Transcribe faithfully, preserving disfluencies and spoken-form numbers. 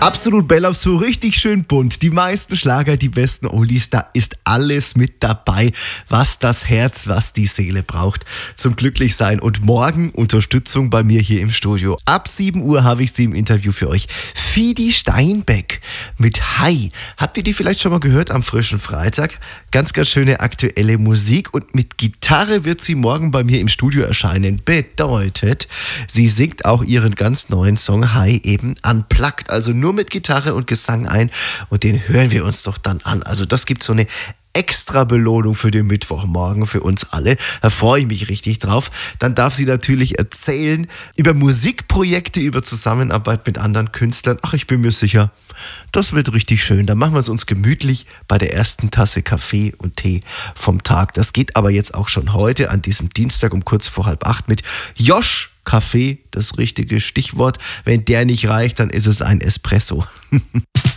Absolut Bella, so richtig schön bunt. Die meisten Schlager, die besten Oldies, da ist alles mit dabei, was das Herz, was die Seele braucht zum Glücklichsein. Und morgen Unterstützung bei mir hier im Studio. Ab sieben Uhr habe ich sie im Interview für euch. Fidi Steinbeck mit Hi. Habt ihr die vielleicht schon mal gehört am frischen Freitag? Ganz, ganz schöne aktuelle Musik. Und mit Gitarre wird sie morgen bei mir im Studio erscheinen. Bedeutet, sie singt auch ihren ganz neuen Song Hi eben unplugged. Also nur mit Gitarre und Gesang ein und den hören wir uns doch dann an. Also das gibt so eine extra Belohnung für den Mittwochmorgen für uns alle. Da freue ich mich richtig drauf. Dann darf sie natürlich erzählen über Musikprojekte, über Zusammenarbeit mit anderen Künstlern. Ach, ich bin mir sicher, das wird richtig schön. Dann machen wir es uns gemütlich bei der ersten Tasse Kaffee und Tee vom Tag. Das geht aber jetzt auch schon heute an diesem Dienstag um kurz vor halb acht mit Josh Kaffee, das richtige Stichwort. Wenn der nicht reicht, dann ist es ein Espresso.